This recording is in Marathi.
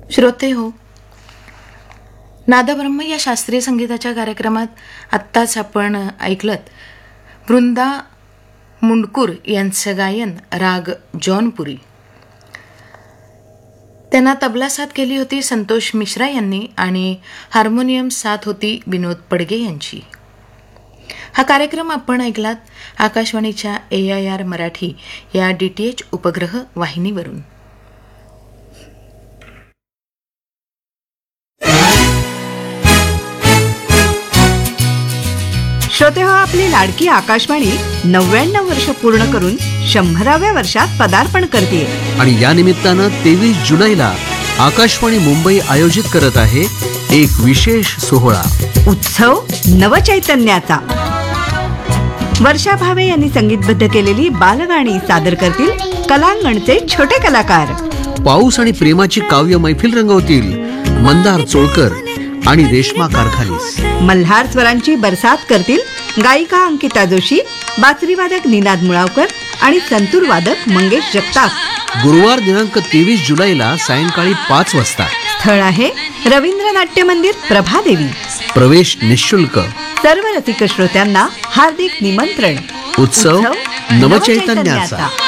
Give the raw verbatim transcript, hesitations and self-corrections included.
श्रोते हो, नादब्रह्म या शास्त्रीय संगीताच्या कार्यक्रमात आत्ताच आपण ऐकलत वृंदा मुंडकूर यांचं गायन राग जौनपुरी. त्यांना तबला साथ केली होती संतोष मिश्रा यांनी आणि हार्मोनियम साथ होती विनोद पडगे यांची. हा कार्यक्रम आपण ऐकलात आकाशवाणीच्या ए आय आर मराठी या डी टी एच उपग्रह वाहिनीवरून. श्रोते हो, आपली लाडकी आकाशवाणी नव्याण्णव वर्ष पूर्ण करून शंभराव्या वर्षात पदार्पण करते आणि या निमित्तानं तेवीस जुलैला आकाशवाणी मुंबई आयोजित करत आहे एक विशेष सोहळा, उत्सव नवचैतन्याचा. वर्षा भावे यांनी संगीतबद्ध केलेली बालगाणी सादर करतील कलांगणचे छोटे कलाकार. पाऊस आणि प्रेमाची काव्य मैफिल रंगवतील मंदार चोळकर आणि रेश्मा कारखालीस. मल्हार स्वरांची बरसात करतील गायिका अंकिता जोशी, बासरीवादक निनाद मुळावकर आणि संतूर वादक मंगेश जगताप. गुरुवार दिनांक तेवीस जुलैला सायंकाळी पाच वाजता. स्थळ आहे रवींद्र नाट्य मंदिर, प्रभादेवी. प्रवेश निःशुल्क. सर्व रसिक श्रोत्यांना हार्दिक निमंत्रण. उत्सव नवचैतन्याचा.